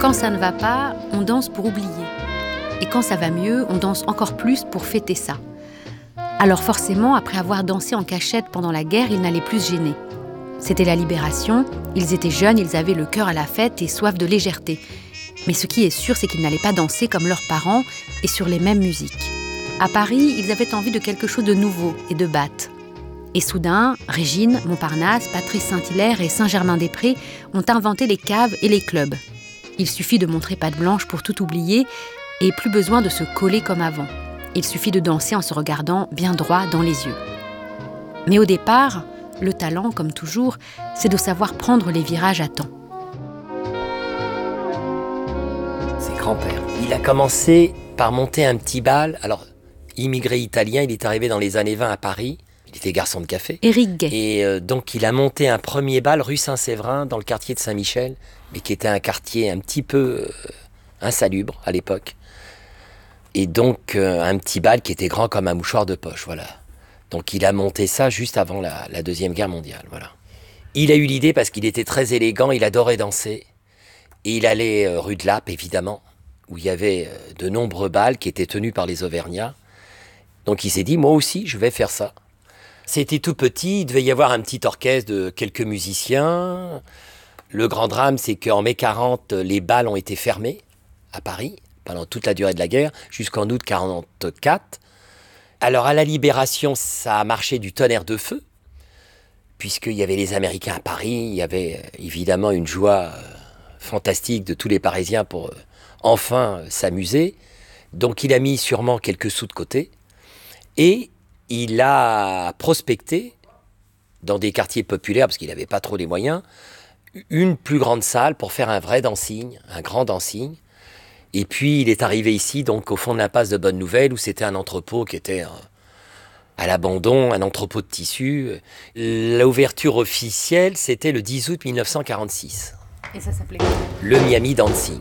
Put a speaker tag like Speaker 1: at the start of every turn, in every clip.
Speaker 1: Quand ça ne va pas, on danse pour oublier. Et quand ça va mieux, on danse encore plus pour fêter ça. Alors forcément, après avoir dansé en cachette pendant la guerre, ils n'allaient plus se gêner. C'était la libération, ils étaient jeunes, ils avaient le cœur à la fête et soif de légèreté. Mais ce qui est sûr, c'est qu'ils n'allaient pas danser comme leurs parents et sur les mêmes musiques. À Paris, ils avaient envie de quelque chose de nouveau et de batte. Et soudain, Régine, Montparnasse, Patrice Saint-Hilaire et Saint-Germain-des-Prés ont inventé les caves et les clubs. Il suffit de montrer patte blanche pour tout oublier et plus besoin de se coller comme avant. Il suffit de danser en se regardant bien droit dans les yeux. Mais au départ, le talent, comme toujours, c'est de savoir prendre les virages à temps.
Speaker 2: C'est grand-père. Il a commencé par monter un petit bal. Alors, immigré italien, il est arrivé dans les années 20 à Paris. Il était garçon de café.
Speaker 1: Éric Gay.
Speaker 2: Et donc, il a monté un premier bal rue Saint-Séverin, dans le quartier de Saint-Michel, mais qui était un quartier un petit peu insalubre à l'époque. Et donc, un petit bal qui était grand comme un mouchoir de poche, voilà. Donc, il a monté ça juste avant la Deuxième Guerre mondiale, voilà. Il a eu l'idée parce qu'il était très élégant, il adorait danser. Et il allait rue de Lappe, évidemment, où il y avait de nombreux bals qui étaient tenus par les Auvergnats. Donc, il s'est dit, moi aussi, je vais faire ça. C'était tout petit, il devait y avoir un petit orchestre de quelques musiciens. Le grand drame, c'est qu'en mai 40, les bals ont été fermés à Paris, pendant toute la durée de la guerre, jusqu'en août 44. Alors à la Libération, ça a marché du tonnerre de feu, puisqu'il y avait les Américains à Paris, il y avait évidemment une joie fantastique de tous les Parisiens pour enfin s'amuser. Donc il a mis sûrement quelques sous de côté, et il a prospecté dans des quartiers populaires, parce qu'il n'avait pas trop les moyens, une plus grande salle pour faire un vrai dancing, un grand dancing. Et puis il est arrivé ici, donc au fond de l'impasse de Bonne-Nouvelle, où c'était un entrepôt qui était à l'abandon, un entrepôt de tissus. L'ouverture officielle, c'était le 10 août 1946.
Speaker 1: Et ça s'appelait quoi ?
Speaker 2: Le Miami Dancing.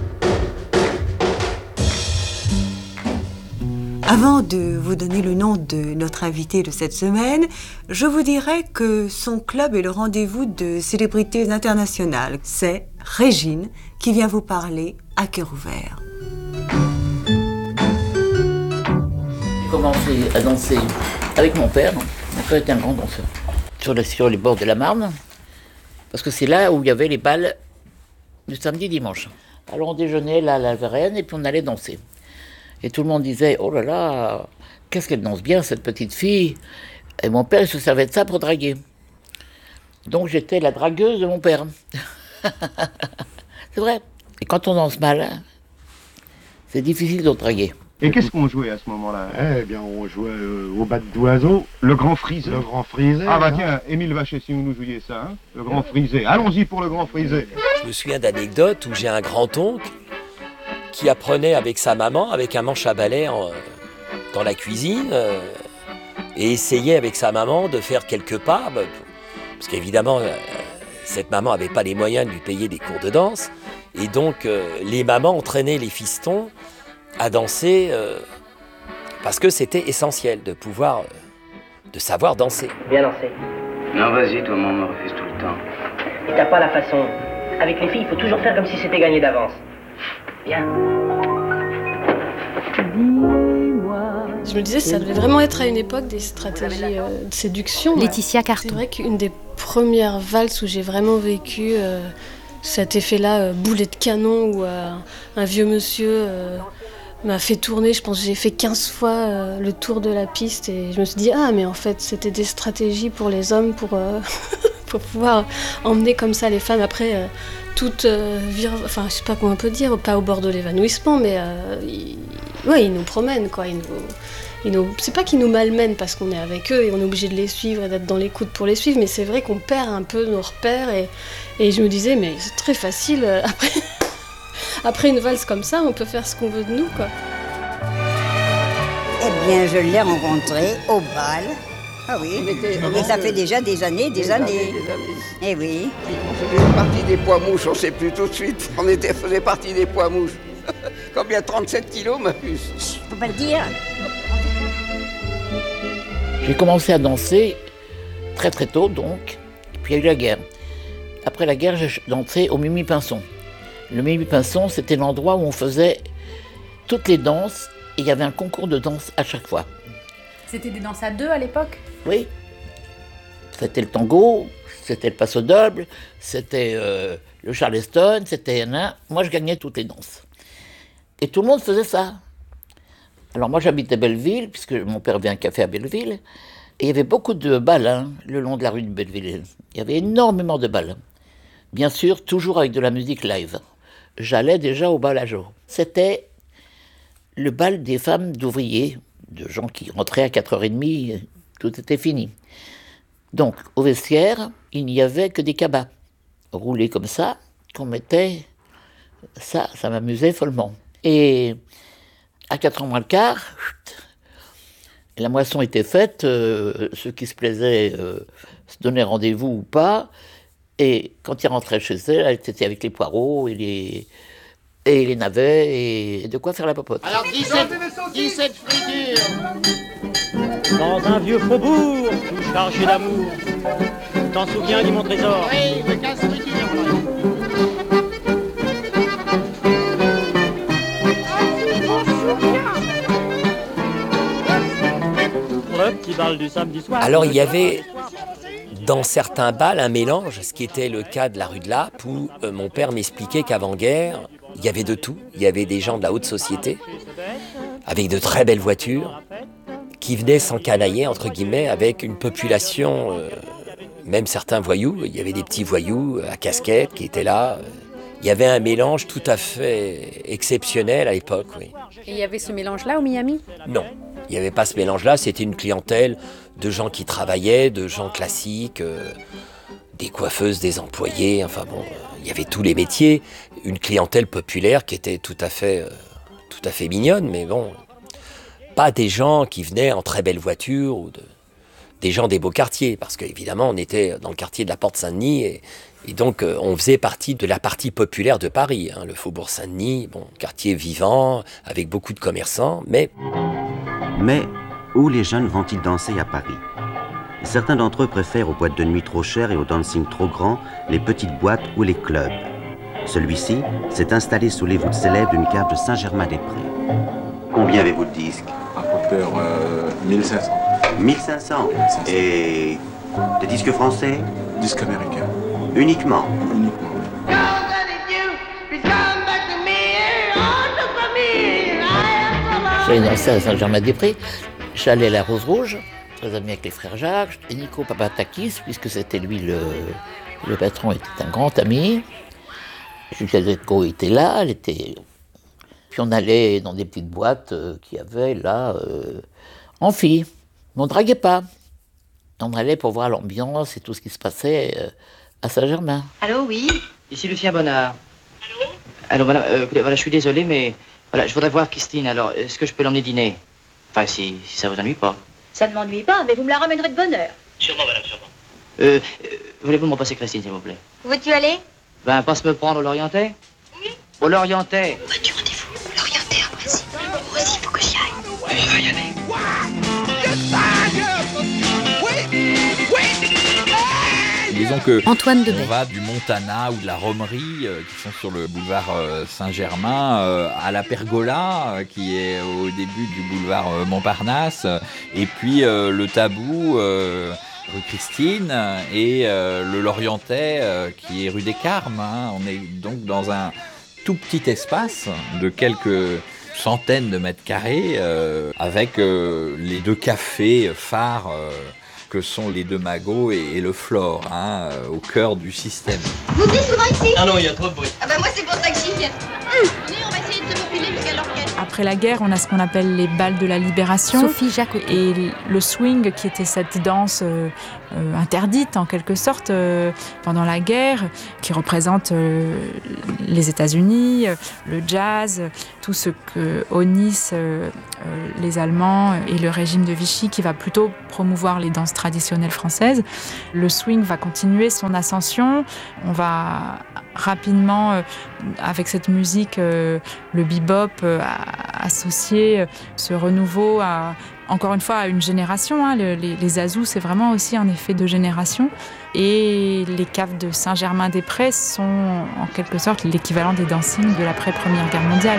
Speaker 3: Avant de vous donner le nom de notre invité de cette semaine, je vous dirais que son club est le rendez-vous de célébrités internationales. C'est Régine qui vient vous parler à cœur ouvert.
Speaker 4: J'ai commencé à danser avec mon père. Mon père était un grand danseur. Sur les bords de la Marne, parce que c'est là où il y avait les bals du samedi dimanche. Alors on déjeunait là à la Varenne et puis on allait danser. Et tout le monde disait, oh là là, qu'est-ce qu'elle danse bien cette petite fille. Et mon père il se servait de ça pour draguer. Donc j'étais la dragueuse de mon père. C'est vrai. Et quand on danse mal, c'est difficile de draguer.
Speaker 5: Et qu'est-ce qu'on jouait à ce moment-là ?
Speaker 6: Eh bien, on jouait au bat d'oiseau.
Speaker 5: Le grand frisé.
Speaker 6: Le grand frisé.
Speaker 5: Ah bah tiens, Émile Vacher, si vous nous jouiez ça, hein, le grand frisé. Allons-y pour le grand frisé.
Speaker 2: Je me souviens d'anecdotes où j'ai un grand-oncle qui apprenait avec sa maman, avec un manche à balai dans la cuisine, et essayait avec sa maman de faire quelques pas, parce qu'évidemment, cette maman n'avait pas les moyens de lui payer des cours de danse, et donc les mamans entraînaient les fistons à danser, parce que c'était essentiel de pouvoir, de savoir danser.
Speaker 7: Bien danser.
Speaker 8: Non, vas-y, toi, maman me refuse tout le temps.
Speaker 7: Et t'as pas la façon. Avec les filles, il faut toujours faire comme si c'était gagné d'avance. Bien.
Speaker 9: Je me disais, ça devait vraiment être à une époque des stratégies de séduction.
Speaker 1: Laetitia Carton.
Speaker 9: C'est vrai qu'une des premières valses où j'ai vraiment vécu cet effet-là, boulet de canon, où un vieux monsieur m'a fait tourner, je pense que j'ai fait 15 fois le tour de la piste, et je me suis dit, ah mais en fait c'était des stratégies pour les hommes, pour pouvoir emmener comme ça les femmes après toutes enfin je sais pas comment on peut dire, pas au bord de l'évanouissement, mais ils nous promènent quoi, c'est pas qu'ils nous malmènent parce qu'on est avec eux et on est obligé de les suivre et d'être dans l'écoute pour les suivre, mais c'est vrai qu'on perd un peu nos repères, et je me disais mais c'est très facile après une valse comme ça, on peut faire ce qu'on veut de nous, quoi.
Speaker 10: Eh bien, je l'ai rencontré au bal. Ah oui, et ça fait déjà des années. Eh oui.
Speaker 8: On faisait partie des poids mouches, on ne sait plus tout de suite. Faisait partie des poids mouches. Combien? 37 kilos, ma puce?
Speaker 10: Faut pas le dire.
Speaker 4: J'ai commencé à danser très très tôt, donc. Et puis il y a eu la guerre. Après la guerre, j'ai dansé au Mimi Pinson. Le Mille-Pinson, c'était l'endroit où on faisait toutes les danses et il y avait un concours de danse à chaque fois.
Speaker 1: C'était des danses à deux à l'époque ?
Speaker 4: Oui. C'était le tango, c'était le paso doble, c'était le charleston, c'était... Moi, je gagnais toutes les danses. Et tout le monde faisait ça. Alors moi, j'habitais Belleville, puisque mon père avait un café à Belleville, et il y avait beaucoup de bals le long de la rue de Belleville. Il y avait énormément de bals. Bien sûr, toujours avec de la musique live. J'allais déjà au bal à Jo. C'était le bal des femmes d'ouvriers, de gens qui rentraient à 4h30, tout était fini. Donc, au vestiaire, il n'y avait que des cabas, roulés comme ça, qu'on mettait... Ça m'amusait follement. Et à 4h moins le quart, la moisson était faite, ceux qui se plaisaient se donnaient rendez-vous ou pas, et quand ils rentraient chez eux, c'était avec les poireaux et les navets, et de quoi faire la popote.
Speaker 11: Alors 17 fritures dans un vieux faubourg, tout chargé d'amour. Tu t'en souviens, dit mon trésor? Oui, de 15 fritures. Du samedi soir.
Speaker 2: Alors il y avait dans certains bals un mélange, ce qui était le cas de la rue de Lappe, où mon père m'expliquait qu'avant-guerre, il y avait de tout. Il y avait des gens de la haute société, avec de très belles voitures, qui venaient s'encanailler, entre guillemets, avec une population, même certains voyous. Il y avait des petits voyous à casquette qui étaient là. Il y avait un mélange tout à fait exceptionnel à l'époque, oui.
Speaker 1: Et il y avait ce mélange-là au Miami ?
Speaker 2: Non. Il n'y avait pas ce mélange-là, c'était une clientèle de gens qui travaillaient, de gens classiques, des coiffeuses, des employés, enfin bon, il y avait tous les métiers, une clientèle populaire qui était tout à fait mignonne, mais bon, pas des gens qui venaient en très belle voiture, ou des gens des beaux quartiers, parce qu'évidemment on était dans le quartier de la Porte Saint-Denis, et donc on faisait partie de la partie populaire de Paris, le Faubourg Saint-Denis, bon, quartier vivant, avec beaucoup de commerçants, Mais
Speaker 12: où les jeunes vont-ils danser à Paris? Certains d'entre eux préfèrent aux boîtes de nuit trop chères et aux dancing trop grands les petites boîtes ou les clubs. Celui-ci s'est installé sous les voûtes célèbres d'une cave de Saint-Germain-des-Prés. Combien avez-vous de disques?
Speaker 13: À hauteur 1500.
Speaker 12: 1500. Et des disques français?
Speaker 13: Disques américains.
Speaker 12: Uniquement?
Speaker 13: Uniquement.
Speaker 4: J'allais danser à Saint-Germain-des-Prés, j'allais à la Rose Rouge, très ami avec les frères Jacques, et Nico Papatakis, puisque c'était lui le patron, était un grand ami. Julia Zetko était là, Puis on allait dans des petites boîtes qu'il y avait là, en filles. Mais on ne draguait pas. On allait pour voir l'ambiance et tout ce qui se passait à Saint-Germain.
Speaker 14: Allô, oui?
Speaker 7: Ici Lucien Bonnard. Allô? Allô, madame, voilà, je suis désolé, mais voilà, je voudrais voir Christine, alors est-ce que je peux l'emmener dîner? Enfin, si ça vous ennuie pas.
Speaker 14: Ça ne m'ennuie pas, mais vous me la ramènerez de bonne heure.
Speaker 7: Sûrement, madame, sûrement. Voulez-vous me passer Christine, s'il vous plaît?
Speaker 14: Où veux-tu aller?
Speaker 7: Ben, passe me prendre au Lorientais? Oui. Au Lorientais?
Speaker 14: Où as-tu rendez-vous? Lorientais à Bresil. Moi aussi, il faut que j'y aille.
Speaker 7: On va y aller.
Speaker 15: Disons que
Speaker 1: Antoine Debay.
Speaker 15: On va du Montana ou de la Romerie qui sont sur le boulevard Saint-Germain à la Pergola qui est au début du boulevard Montparnasse et puis le Tabou rue Christine et le Lorientais qui est rue des Carmes. On est donc dans un tout petit espace de quelques centaines de mètres carrés avec les deux cafés phares que sont les deux magots et le Flore, au cœur du système.
Speaker 14: Vous venez souvent ici?
Speaker 7: Ah non, il y a trop de bruit.
Speaker 14: Ah bah moi c'est pour ça que j'y viens. Venez, on va essayer de se faufiler jusqu'à l'orchestre.
Speaker 16: Après la guerre, on a ce qu'on appelle les bals de la libération.
Speaker 1: Sophie Jacques.
Speaker 16: Et le swing, qui était cette danse interdite en quelque sorte pendant la guerre, qui représente les États-Unis, le jazz, tout ce que honnissent les Allemands et le régime de Vichy qui va plutôt promouvoir les danses traditionnelles françaises. Le swing va continuer son ascension. On va rapidement, avec cette musique, le bebop, associer ce renouveau à, encore une fois, à une génération. Les Azous, c'est vraiment aussi un effet de génération. Et les caves de Saint-Germain-des-Prés sont en quelque sorte l'équivalent des dancings de l'après-Première Guerre mondiale.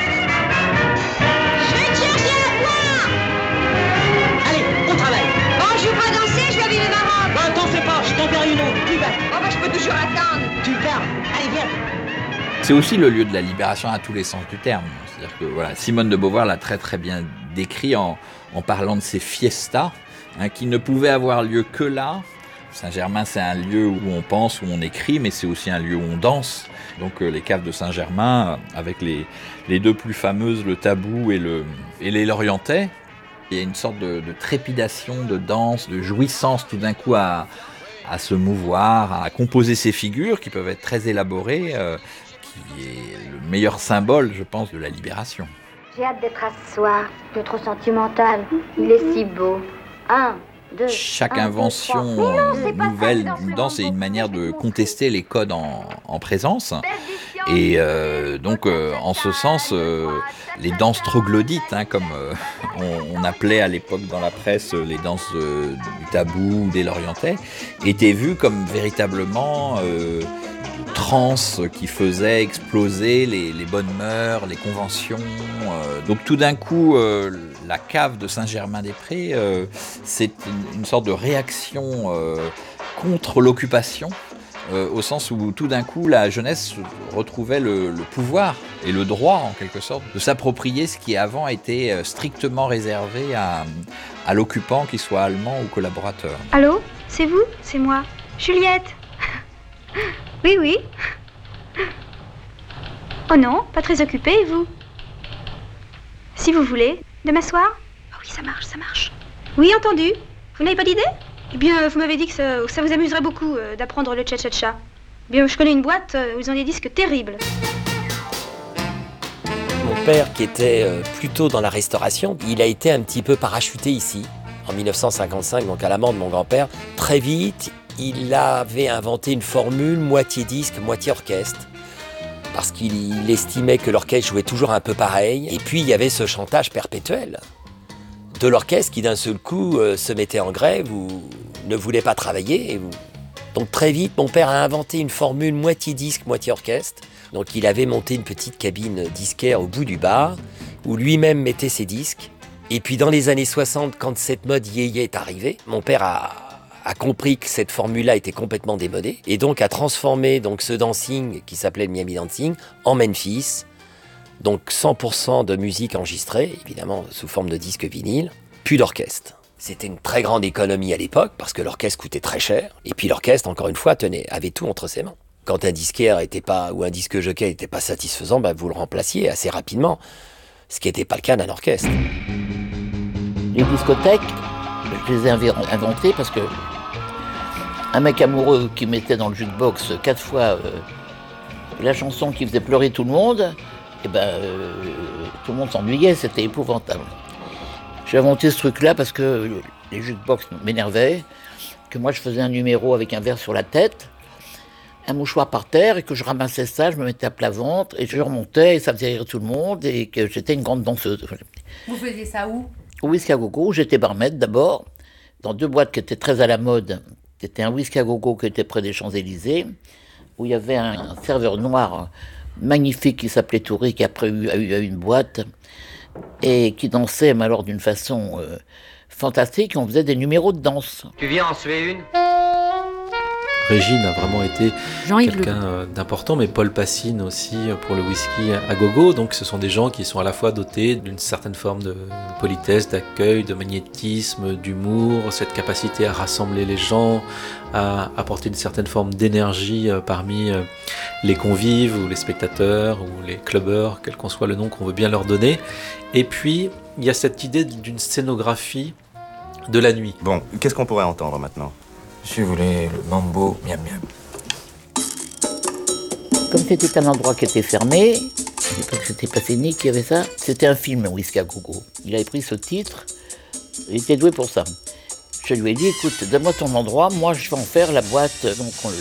Speaker 14: Allez, on travaille. Bon, je veux pas danser, je vais habiller ma robe.
Speaker 11: Bon, t'en fais pas, je t'en perds une autre. Tu vas.
Speaker 14: Oh, bah, je peux toujours attendre.
Speaker 11: Tu gardes. Allez, viens.
Speaker 15: C'est aussi le lieu de la libération à tous les sens du terme. C'est-à-dire que voilà, Simone de Beauvoir l'a très très bien décrit en parlant de ces fiestas qui ne pouvaient avoir lieu que là. Saint-Germain, c'est un lieu où on pense, où on écrit, mais c'est aussi un lieu où on danse. Donc les caves de Saint-Germain, avec les deux plus fameuses, le Tabou et les Lorientais, il y a une sorte de trépidation, de danse, de jouissance tout d'un coup à se mouvoir, à composer ces figures qui peuvent être très élaborées, qui est le meilleur symbole, je pense, de la libération.
Speaker 17: J'ai hâte d'être à ce soir, de trop sentimental. Il est si beau. 1, 2,
Speaker 15: Chaque invention nouvelle d'une danse est une manière de contester les codes en présence. Et donc, en ce sens, les danses troglodytes, comme on appelait à l'époque dans la presse les danses du Tabou ou des Lorientais, étaient vues comme véritablement transe qui faisait exploser les bonnes mœurs, les conventions. Donc tout d'un coup, la cave de Saint-Germain-des-Prés, c'est une sorte de réaction contre l'occupation, au sens où tout d'un coup la jeunesse retrouvait le pouvoir et le droit en quelque sorte de s'approprier ce qui avant était strictement réservé à l'occupant, qu'il soit allemand ou collaborateur.
Speaker 17: Allô, c'est vous? C'est moi, Juliette. Oui, oui. Oh non, pas très occupée, et vous? Si vous voulez. Demain soir? Oh oui, ça marche, ça marche. Oui, entendu. Vous n'avez pas d'idée? Eh bien, vous m'avez dit que ça vous amuserait beaucoup d'apprendre le cha-cha-cha. Eh bien, je connais une boîte où ils ont des disques terribles.
Speaker 2: Mon père, qui était plutôt dans la restauration, il a été un petit peu parachuté ici, en 1955, donc à la mort de mon grand-père. Très vite, il avait inventé une formule moitié disque, moitié orchestre, parce qu'il estimait que l'orchestre jouait toujours un peu pareil. Et puis, il y avait ce chantage perpétuel de l'orchestre qui, d'un seul coup, se mettait en grève ou ne voulait pas travailler. Donc, très vite, mon père a inventé une formule moitié disque, moitié orchestre. Donc, il avait monté une petite cabine disquaire au bout du bar, où lui-même mettait ses disques. Et puis, dans les années 60, quand cette mode yéyé est arrivée, mon père a compris que cette formule-là était complètement démodée et donc a transformé donc ce dancing qui s'appelait le Miami Dancing en Memphis. Donc 100% de musique enregistrée, évidemment sous forme de disque vinyle, puis d'orchestre. C'était une très grande économie à l'époque parce que l'orchestre coûtait très cher et puis l'orchestre, encore une fois, avait tout entre ses mains. Quand un disquaire ou un disque jockey n'était pas satisfaisant, vous le remplaciez assez rapidement, ce qui n'était pas le cas d'un orchestre.
Speaker 4: Les discothèques, je les ai inventées parce que un mec amoureux qui mettait dans le jukebox 4 fois la chanson qui faisait pleurer tout le monde, tout le monde s'ennuyait, c'était épouvantable. J'ai inventé ce truc-là parce que les jukebox m'énervaient, que moi je faisais un numéro avec un verre sur la tête, un mouchoir par terre, et que je ramassais ça, je me mettais à plat ventre, et je remontais, et ça faisait rire tout le monde, et que j'étais une grande danseuse.
Speaker 1: Vous faisiez ça où?
Speaker 4: Au Whisky à Gogo, j'étais barmaid d'abord, dans 2 boîtes qui étaient très à la mode. C'était un Whisky à Gogo qui était près des Champs-Élysées, où il y avait un serveur noir magnifique qui s'appelait Touré, qui après a eu une boîte, et qui dansait, mais alors d'une façon fantastique, on faisait des numéros de danse.
Speaker 18: Tu viens en suer une?
Speaker 19: Régine a vraiment été quelqu'un d'important, mais Paul Passine aussi pour le Whisky à Gogo. Donc ce sont des gens qui sont à la fois dotés d'une certaine forme de politesse, d'accueil, de magnétisme, d'humour, cette capacité à rassembler les gens, à apporter une certaine forme d'énergie parmi les convives ou les spectateurs ou les clubbers, quel qu'en soit le nom qu'on veut bien leur donner. Et puis il y a cette idée d'une scénographie de la nuit.
Speaker 20: Bon, qu'est-ce qu'on pourrait entendre maintenant ?
Speaker 18: Si vous voulez, le mambo, miam miam.
Speaker 4: Comme c'était un endroit qui était fermé, à l'époque c'était pas fini qu'il y avait ça, c'était un film, Whisky à Gogo. Il avait pris ce titre, il était doué pour ça. Je lui ai dit, écoute, donne-moi ton endroit, moi je vais en faire la boîte. Donc